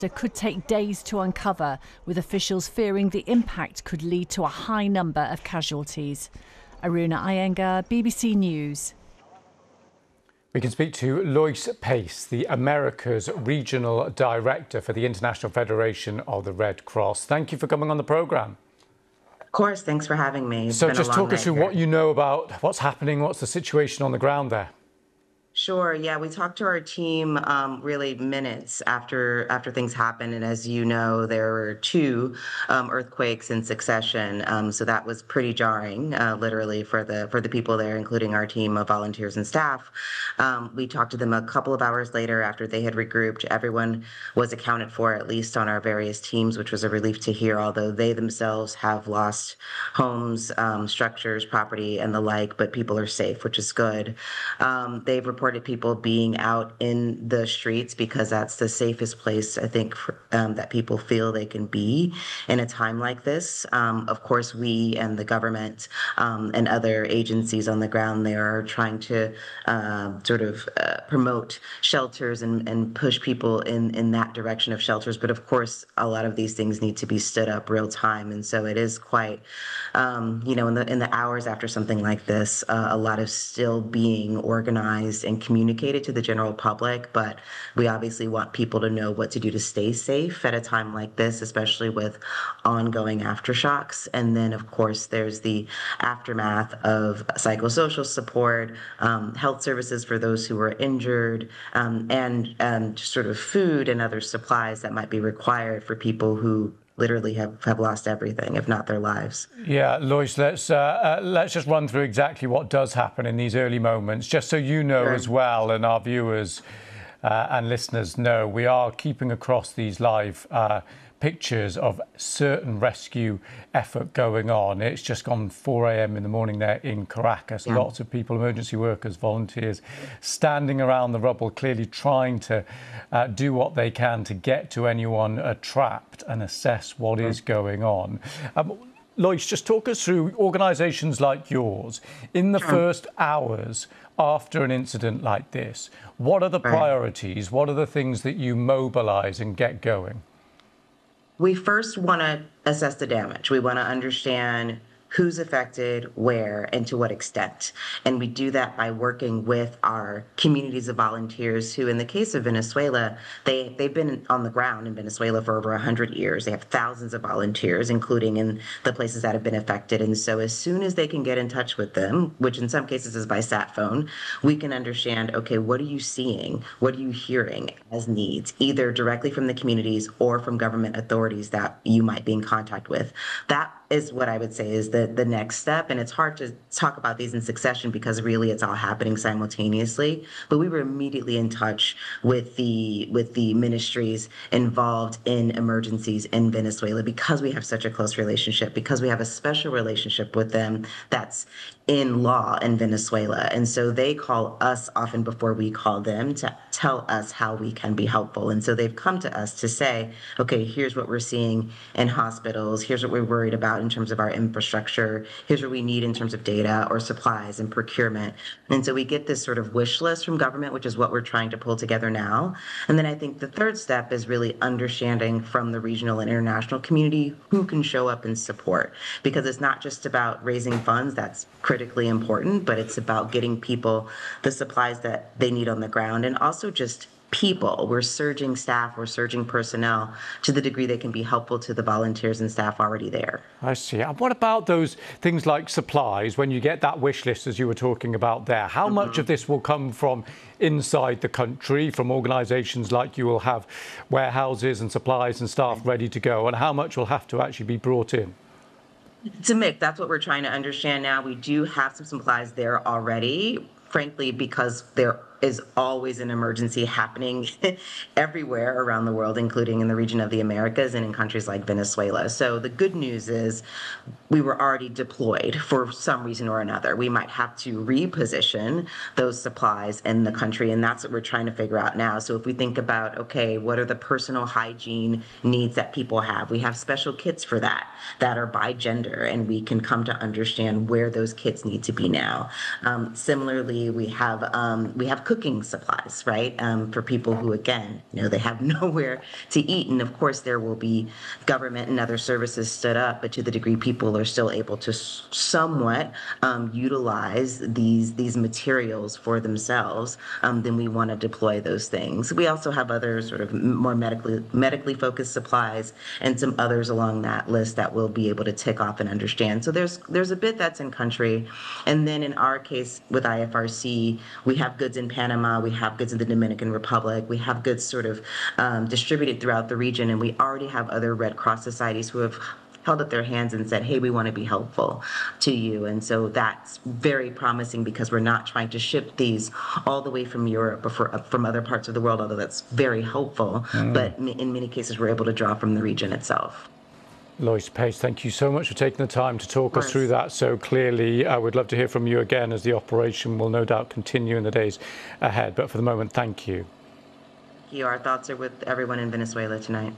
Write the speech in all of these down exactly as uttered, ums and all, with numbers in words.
could take days to uncover, with officials fearing the impact could lead to a high number of casualties. Aruna Iyengar, B B C News. We can speak to Lois Pace, the Americas Regional Director for the International Federation of the Red Cross. Thank you for coming on the programme. Of course, thanks for having me. It's so been just a long talk us through here. what you know about what's happening, what's the situation on the ground there? Sure. Yeah, we talked to our team um, really minutes after after things happened, and as you know, there were two um, earthquakes in succession. Um, so that was pretty jarring, uh, literally, for the for the people there, including our team of volunteers and staff. Um, we talked to them a couple of hours later after they had regrouped. Everyone was accounted for, at least on our various teams, which was a relief to hear. Although they themselves have lost homes, um, structures, property, and the like, but people are safe, which is good. Um, they've reported people being out in the streets because that's the safest place, I think, for, um, that people feel they can be in a time like this. Um, of course, we and the government um, and other agencies on the ground there are trying to uh, sort of uh, promote shelters and, and push people in, in that direction of shelters. But of course, a lot of these things need to be stood up real time. And so it is quite, um, you know, in the in the hours after something like this, uh, a lot of still being organized and communicated to the general public, but we obviously want people to know what to do to stay safe at a time like this, especially with ongoing aftershocks. And then, of course, there's the aftermath of psychosocial support, um, health services for those who were injured, um, and, and sort of food and other supplies that might be required for people who literally have, have lost everything, if not their lives. Yeah, Lois, let's uh, uh, let's just run through exactly what does happen in these early moments, just so you know Sure. as well, and our viewers uh, and listeners know. We are keeping across these live uh, pictures of certain rescue effort going on. It's just gone four a m in the morning there in Caracas. Yeah. Lots of people, emergency workers, volunteers, standing around the rubble, clearly trying to uh, do what they can to get to anyone uh, trapped and assess what is going on. Um, Lois, just talk us through organisations like yours in the Sure. first hours after an incident like this. What are the Right. priorities? What are the things that you mobilise and get going? We first want to assess the damage. We want to understand who's affected, where, and to what extent. And we do that by working with our communities of volunteers who, in the case of Venezuela, they, they've been on the ground in Venezuela for over one hundred years. They have thousands of volunteers, including in the places that have been affected. And so as soon as they can get in touch with them, which in some cases is by sat phone, we can understand, okay, what are you seeing? What are you hearing as needs, either directly from the communities or from government authorities that you might be in contact with. That is what I would say is the, the next step. And it's hard to talk about these in succession because really it's all happening simultaneously. But we were immediately in touch with the with the ministries involved in emergencies in Venezuela because we have such a close relationship, because we have a special relationship with them that's in law in Venezuela. And so they call us often before we call them to tell us how we can be helpful. And so they've come to us to say, okay, here's what we're seeing in hospitals. Here's what we're worried about in terms of our infrastructure. Here's what we need in terms of data or supplies and procurement. And so we get this sort of wish list from government, which is what we're trying to pull together now. And then I think the third step is really understanding from the regional and international community who can show up and support, because it's not just about raising funds. That's critically important, but it's about getting people the supplies that they need on the ground, and also just people. We're surging staff, we're surging personnel to the degree they can be helpful to the volunteers and staff already there. I see. And what about those things like supplies, when you get that wish list, as you were talking about there? How mm-hmm. much of this will come from inside the country, from organisations like you will have warehouses and supplies and staff ready to go, and how much will have to actually be brought in? It's a mix. That's what we're trying to understand now. We do have some supplies there already, frankly, because there is always an emergency happening everywhere around the world, including in the region of the Americas and in countries like Venezuela. So the good news is we were already deployed for some reason or another. We might have to reposition those supplies in the country, and that's what we're trying to figure out now. So if we think about, okay, what are the personal hygiene needs that people have? We have special kits for that, that are by gender, and we can come to understand where those kits need to be now. Um, similarly, we have um, we have cooking supplies, right? Um, for people who, again, you know, they have nowhere to eat. And of course, there will be government and other services stood up, but to the degree people are still able to s- somewhat um, utilize these these materials for themselves, um, then we want to deploy those things. We also have other sort of more medically medically focused supplies and some others along that list that we'll be able to tick off and understand. So there's there's a bit that's in country, and then in our case with I F R C, we have goods in Panama, we have goods in the Dominican Republic, we have goods sort of um, distributed throughout the region, and we already have other Red Cross societies who have held up their hands and said, hey, we want to be helpful to you. And so that's very promising because we're not trying to ship these all the way from Europe or for, from other parts of the world, although that's very helpful. Mm. But in many cases, we're able to draw from the region itself. Lois Pais, thank you so much for taking the time to talk us through that so clearly. I would love to hear from you again as the operation will no doubt continue in the days ahead. But for the moment, thank you. Thank you. Our thoughts are with everyone in Venezuela tonight.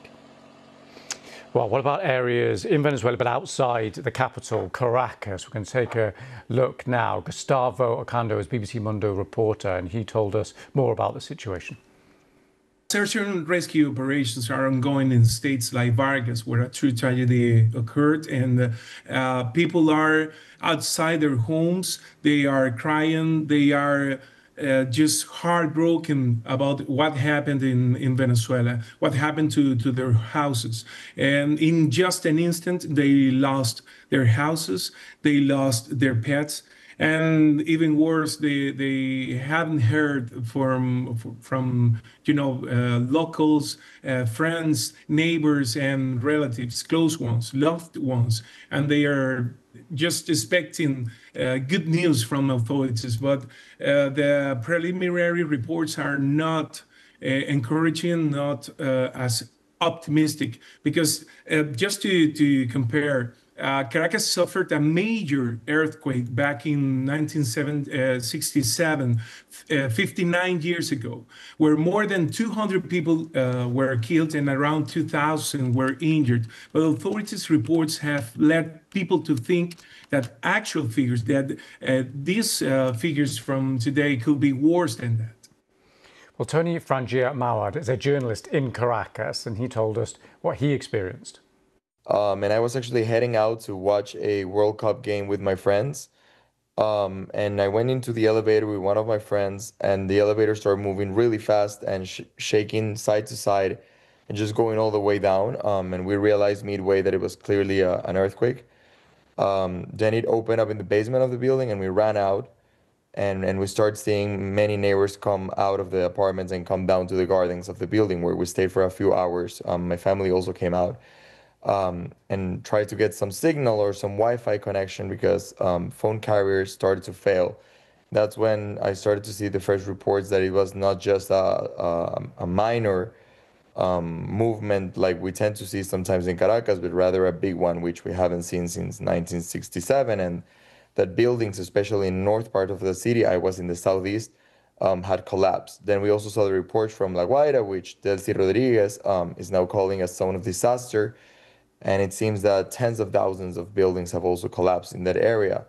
Well, what about areas in Venezuela but outside the capital, Caracas? We're going to take a look now. Gustavo Ocando is B B C Mundo reporter, and he told us more about the situation. Search and rescue operations are ongoing in states like Vargas, where a true tragedy occurred, and uh, people are outside their homes. They are crying. They are uh, just heartbroken about what happened in, in Venezuela, what happened to, to their houses. And in just an instant, they lost their houses. They lost their pets. And even worse, they they haven't heard from from you know uh, locals, uh, friends, neighbors, and relatives, close ones, loved ones, and they are just expecting uh, good news from authorities. But uh, the preliminary reports are not uh, encouraging, not uh, as optimistic, because uh, just to to compare. Uh, Caracas suffered a major earthquake back in nineteen sixty-seven, uh, fifty-nine years ago, where more than two hundred people uh, were killed and around two thousand were injured. But authorities' reports have led people to think that actual figures, that uh, these uh, figures from today could be worse than that. Well, Tony Frangia Mawad is a journalist in Caracas, and he told us what he experienced. Um, and I was actually heading out to watch a World Cup game with my friends. Um, and I went into the elevator with one of my friends, and the elevator started moving really fast and sh shaking side to side and just going all the way down. Um, and we realized midway that it was clearly a, an earthquake. Um, then it opened up in the basement of the building, and we ran out. And, and we started seeing many neighbors come out of the apartments and come down to the gardens of the building, where we stayed for a few hours. Um, my family also came out. Um, and try to get some signal or some Wi-Fi connection, because um, phone carriers started to fail. That's when I started to see the first reports that it was not just a, a, a minor um, movement like we tend to see sometimes in Caracas, but rather a big one, which we haven't seen since nineteen sixty-seven, and that buildings, especially in the north part of the city, I was in the southeast, um, had collapsed. Then we also saw the reports from La Guaira, which Delcy Rodriguez um, is now calling a zone of disaster. And it seems that tens of thousands of buildings have also collapsed in that area.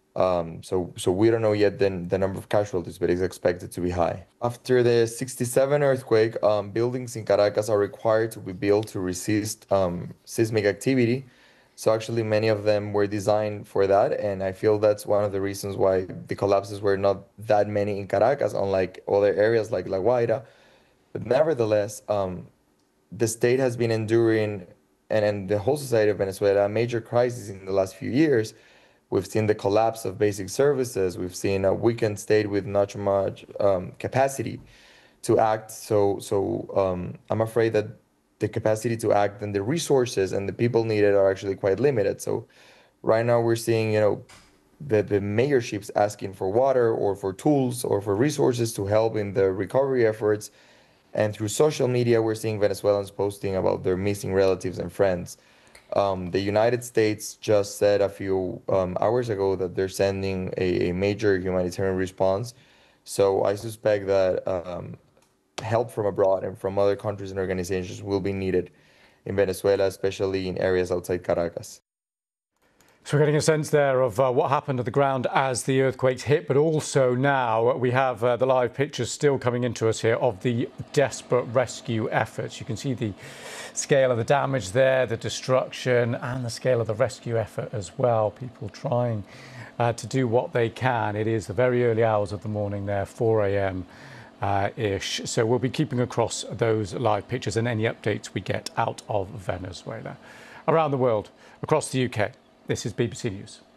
Um, so, so we don't know yet the, the number of casualties, but it's expected to be high. After the sixty-seven earthquake, um, buildings in Caracas are required to be built to resist um, seismic activity. So actually many of them were designed for that. And I feel that's one of the reasons why the collapses were not that many in Caracas, unlike other areas like La Guaira. But nevertheless, um, the state has been enduring, and in the whole society of Venezuela, a major crisis in the last few years. We've seen the collapse of basic services. We've seen a weakened state with not much um, capacity to act. So, so um, I'm afraid that the capacity to act and the resources and the people needed are actually quite limited. So right now we're seeing, you know, the, the mayorships asking for water or for tools or for resources to help in the recovery efforts. And through social media, we're seeing Venezuelans posting about their missing relatives and friends. Um, the United States just said a few um, hours ago that they're sending a, a major humanitarian response. So I suspect that um, help from abroad and from other countries and organizations will be needed in Venezuela, especially in areas outside Caracas. So we're getting a sense there of uh, what happened to the ground as the earthquakes hit, but also now we have uh, the live pictures still coming into us here of the desperate rescue efforts. You can see the scale of the damage there, the destruction, and the scale of the rescue effort as well. People trying uh, to do what they can. It is the very early hours of the morning there, four a m Uh, ish. So we'll be keeping across those live pictures and any updates we get out of Venezuela. Around the world, across the U K, this is B B C News.